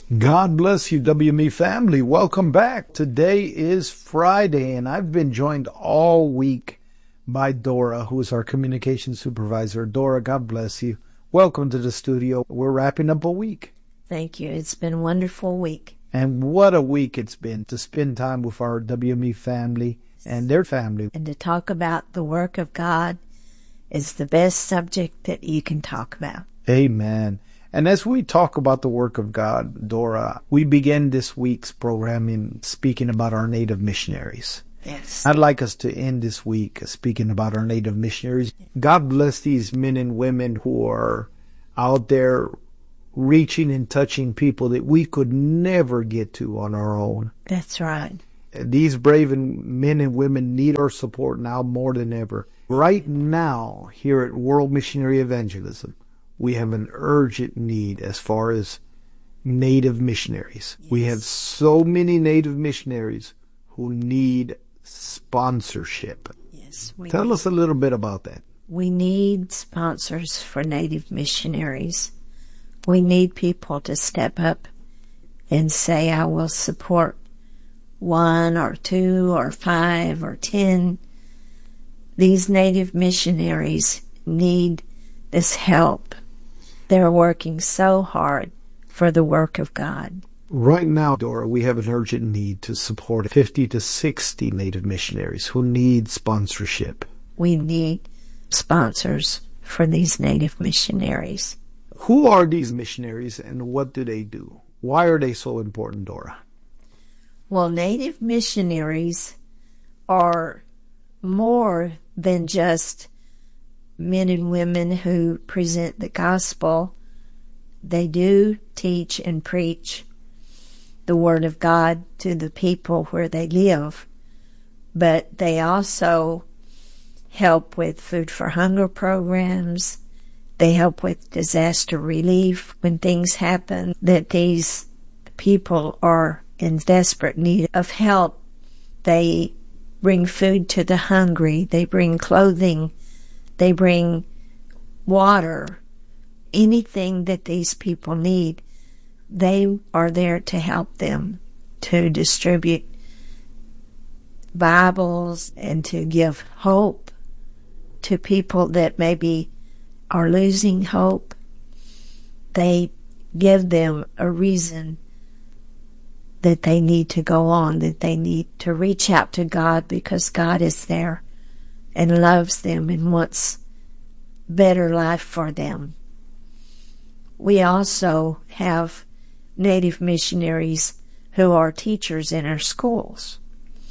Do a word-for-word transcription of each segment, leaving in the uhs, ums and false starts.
God bless you, W M E family. Welcome back. Today is Friday, and I've been joined all week by Dora, who is our communication supervisor. Dora, God bless you. Welcome to the studio. We're wrapping up a week. Thank you. It's been a wonderful week. And what a week it's been to spend time with our W M E family and their family. And to talk about the work of God is the best subject that you can talk about. Amen. And as we talk about the work of God, Dora, we begin this week's programming speaking about our native missionaries. Yes. I'd like us to end this week speaking about our native missionaries. God bless these men and women who are out there reaching and touching people that we could never get to on our own. That's right. These brave men and women need our support now more than ever. Right now, here at World Missionary Evangelism, we have an urgent need as far as native missionaries. Yes. We have so many native missionaries who need sponsorship. Yes. We Tell need, us a little bit about that. We need sponsors for native missionaries. We need people to step up and say, I will support one or two or five or ten. These native missionaries need this help. They're working so hard for the work of God. Right now, Dora, we have an urgent need to support fifty to sixty native missionaries who need sponsorship. We need sponsors for these native missionaries. Who are these missionaries and what do they do? Why are they so important, Dora? Well, native missionaries are more than just men and women who present the gospel. They do teach and preach the word of God to the people where they live, but they also help with food for hunger programs. They help with disaster relief when things happen that these people are in desperate need of help. They bring food to the hungry. They bring clothing. They bring water, anything that these people need. They are there to help them, to distribute Bibles and to give hope to people that maybe are losing hope. They give them a reason that they need to go on, that they need to reach out to God because God is there and loves them and wants better life for them. We also have native missionaries who are teachers in our schools.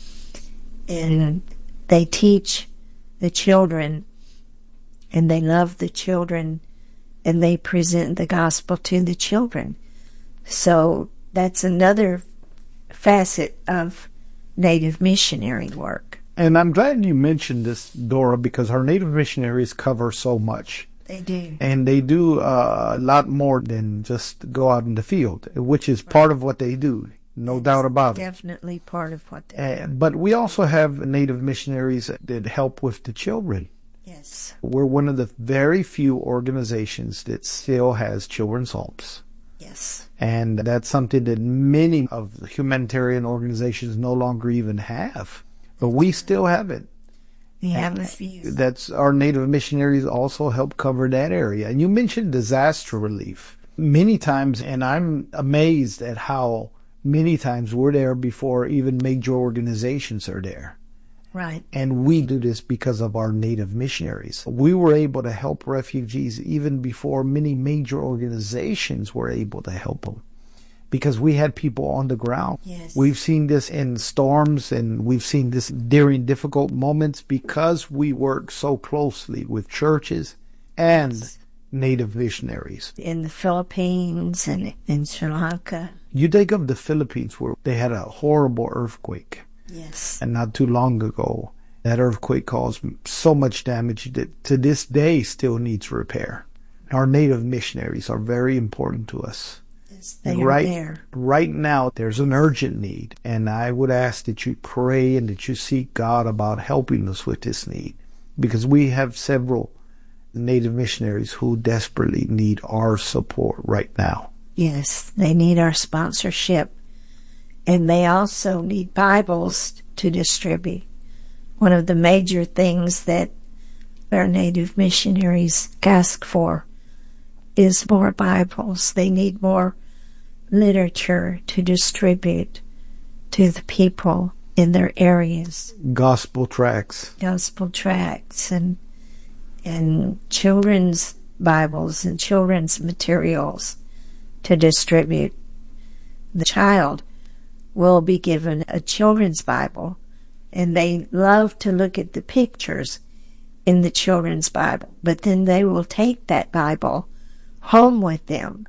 And they teach the children and they love the children and they present the gospel to the children. So that's another facet of native missionary work. And I'm glad you mentioned this, Dora, because our native missionaries cover so much. They do. And they do uh, a lot more than just go out in the field, which is part of what they do, no That's doubt about it. Definitely part of what they uh, do. But we also have native missionaries that help with the children. Yes. We're one of the very few organizations that still has children's homes. Yes. And that's something that many of the humanitarian organizations no longer even have. But we still have it. We have a few. That's our native missionaries also help cover that area. And you mentioned disaster relief many times, and I'm amazed at how many times we're there before even major organizations are there. Right. And we do this because of our native missionaries. We were able to help refugees even before many major organizations were able to help them, because we had people on the ground. Yes. We've seen this in storms, and we've seen this during difficult moments because we work so closely with churches and yes. native missionaries. In the Philippines and in Sri Lanka. You think of the Philippines where they had a horrible earthquake. Yes. And not too long ago, that earthquake caused so much damage that to this day still needs repair. Our native missionaries are very important to us. They right, are there. Right now, there's an urgent need, and I would ask that you pray and that you seek God about helping us with this need, because we have several native missionaries who desperately need our support right now. Yes, they need our sponsorship. And they also need Bibles to distribute. One of the major things that our Native missionaries ask for is more Bibles. They need more literature to distribute to the people in their areas. Gospel tracts. Gospel tracts and and children's Bibles and children's materials to distribute. The child will be given a children's Bible, and they love to look at the pictures in the children's Bible, but then they will take that Bible home with them,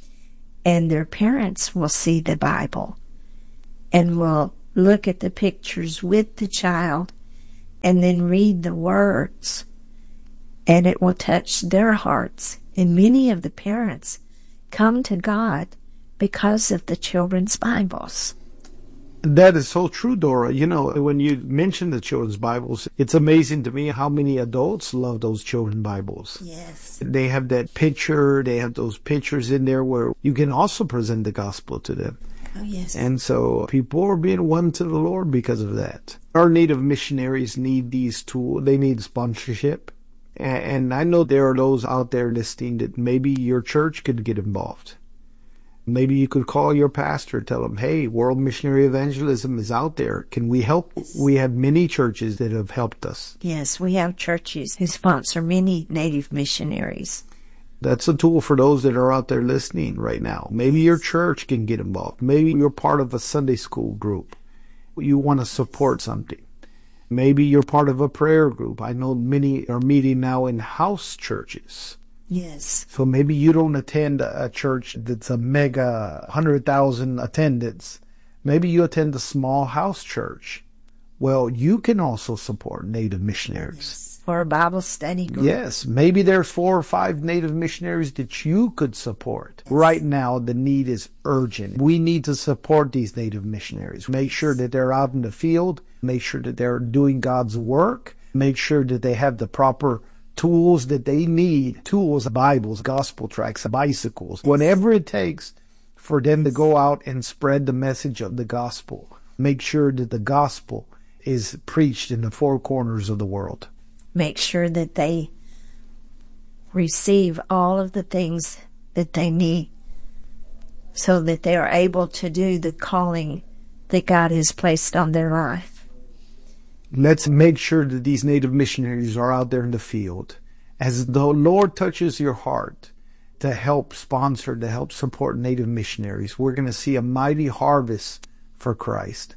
and their parents will see the Bible and will look at the pictures with the child and then read the words, and it will touch their hearts. And many of the parents come to God because of the children's Bibles. That is so true, Dora. You know, when you mention the children's Bibles, it's amazing to me how many adults love those children's Bibles. Yes. They have that picture, they have those pictures in there where you can also present the gospel to them. Oh, yes. And so people are being won to the Lord because of that. Our Native missionaries need these tools. They need sponsorship. And I know there are those out there listening that maybe your church could get involved. Maybe you could call your pastor, tell him, hey, World Missionary Evangelism is out there. Can we help? We have many churches that have helped us. Yes, we have churches who sponsor many Native missionaries. That's a tool for those that are out there listening right now. Maybe your church can get involved. Maybe you're part of a Sunday school group. You want to support something. Maybe you're part of a prayer group. I know many are meeting now in house churches. Yes. So maybe you don't attend a church that's a mega one hundred thousand attendance. Maybe you attend a small house church. Well, you can also support Native missionaries. Yes. For a Bible study group. Yes. Maybe there's four or five Native missionaries that you could support. Yes. Right now, the need is urgent. We need to support these Native missionaries. Make sure that they're out in the field. Make sure that they're doing God's work. Make sure that they have the proper tools that they need. Tools, Bibles, gospel tracts, bicycles, whatever it takes for them to go out and spread the message of the gospel. Make sure that the gospel is preached in the four corners of the world. Make sure that they receive all of the things that they need so that they are able to do the calling that God has placed on their life. Let's make sure that these Native missionaries are out there in the field. As the Lord touches your heart to help sponsor, to help support Native missionaries, we're going to see a mighty harvest for Christ.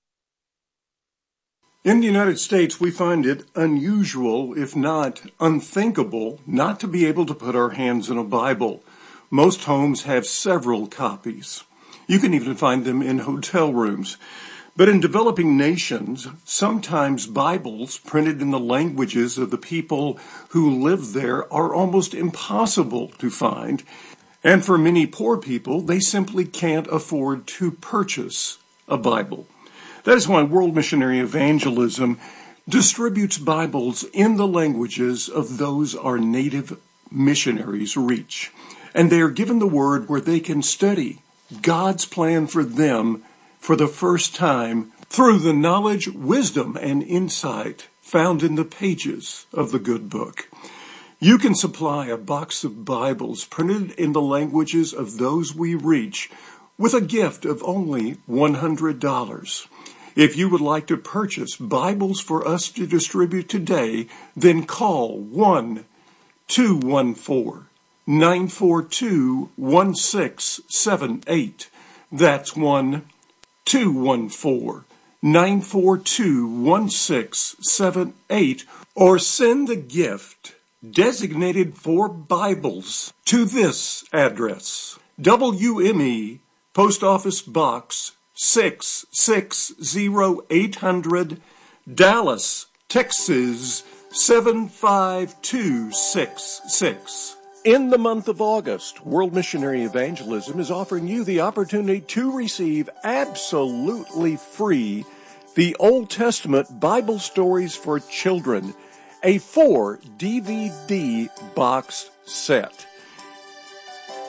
In the United States, we find it unusual, if not unthinkable, not to be able to put our hands in a Bible. Most homes have several copies. You can even find them in hotel rooms. But in developing nations, sometimes Bibles printed in the languages of the people who live there are almost impossible to find. And for many poor people, they simply can't afford to purchase a Bible. That is why World Missionary Evangelism distributes Bibles in the languages of those our native missionaries reach. And they are given the Word where they can study God's plan for them for the first time through the knowledge, wisdom, and insight found in the pages of the good book. You can supply a box of Bibles printed in the languages of those we reach with a gift of only one hundred dollars. If you would like to purchase Bibles for us to distribute today, then call one two one four, nine four two, one six seven eight. That's one two one four, nine four two, one six seven eight. Or send the gift designated for Bibles to this address: W M E, Post Office Box six six zero eight hundred, Dallas, Texas seven five two six six. In the month of August, World Missionary Evangelism is offering you the opportunity to receive absolutely free the Old Testament Bible Stories for Children, a four D V D box set.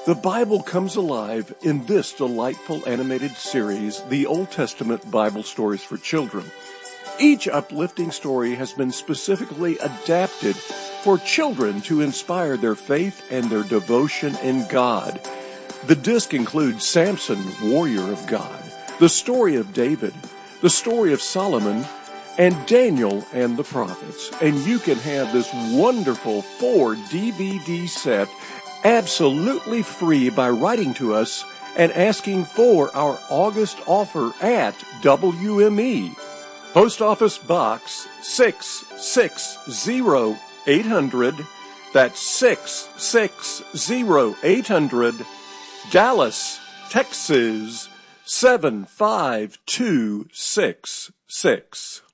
The Bible comes alive in this delightful animated series, the Old Testament Bible Stories for Children. Each uplifting story has been specifically adapted for children to inspire their faith and their devotion in God. The disc includes Samson, warrior of God, the story of David, the story of Solomon, and Daniel and the prophets. And you can have this wonderful four D V D set absolutely free by writing to us and asking for our August offer at W M E. Post Office Box six six zero eight hundred. That's six six zero eight hundred. Dallas, Texas seven five two six six.